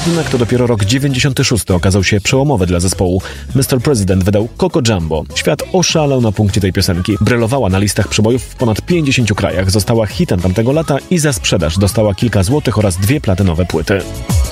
Jednak to dopiero rok 96 okazał się przełomowy dla zespołu. Mr. President wydał Coco Jumbo. Świat oszalał na punkcie tej piosenki. Brylowała na listach przebojów w ponad 50 krajach, została hitem tamtego lata i za sprzedaż dostała kilka złotych oraz 2 platynowe płyty.